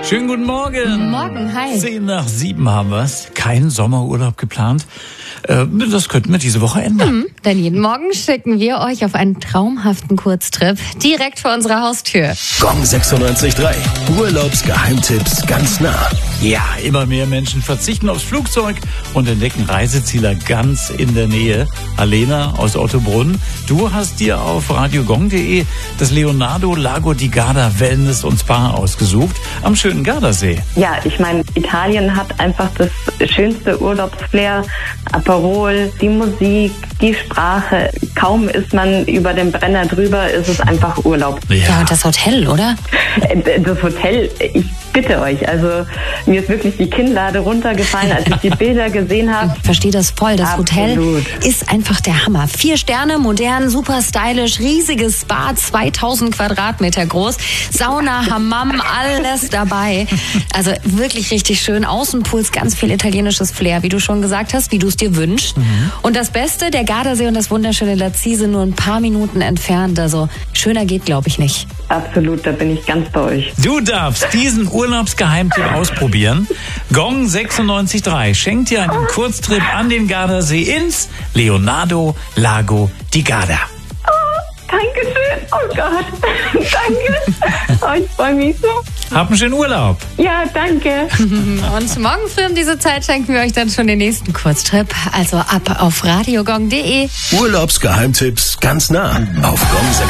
Schönen guten Morgen. Morgen, hi. 6:10 haben wir's. Kein Sommerurlaub geplant. Das könnten wir diese Woche ändern. Denn jeden Morgen schicken wir euch auf einen traumhaften Kurztrip direkt vor unserer Haustür. Gong 96.3. Urlaubsgeheimtipps ganz nah. Ja, immer mehr Menschen verzichten aufs Flugzeug und entdecken Reiseziele ganz in der Nähe. Alena aus Ottobrunn, du hast dir auf radiogong.de das Leonardo Lago di Garda Wellness und Spa ausgesucht am schönen Gardasee. Ja, ich meine, Italien hat einfach das schönste Urlaubsflair. Aperol, die Musik, die Sprache. Kaum ist man über den Brenner drüber, ist es einfach Urlaub. Ja, und das Hotel, oder? Das Hotel, ich bitte euch, also mir ist wirklich die Kinnlade runtergefallen, als ich die Bilder gesehen habe. Ich verstehe das voll. Das Absolut. Hotel ist einfach der Hammer. 4 Sterne, modern, super stylisch, riesiges Spa, 2000 Quadratmeter groß, Sauna, Hammam, alles dabei. Also wirklich richtig schön. Außenpools, ganz viel italienisches Flair, wie du schon gesagt hast, wie du es dir wünschst. Und das Beste, der Gardasee und das wunderschöne Lazise sind nur ein paar Minuten entfernt. Also schöner geht, glaube ich, nicht. Absolut, da bin ich ganz bei euch. Du darfst diesen Urlaubsgeheimtipp ausprobieren. Gong 96.3 schenkt dir einen Kurztrip an den Gardasee ins Leonardo Lago di Garda. Dankeschön. Oh Gott. Danke. Oh, ich freue mich so. Hab einen schönen Urlaub. Ja, danke. Und morgen früh um diese Zeit schenken wir euch dann schon den nächsten Kurztrip. Also ab auf radiogong.de. Urlaubsgeheimtipps ganz nah auf Gong 96.3.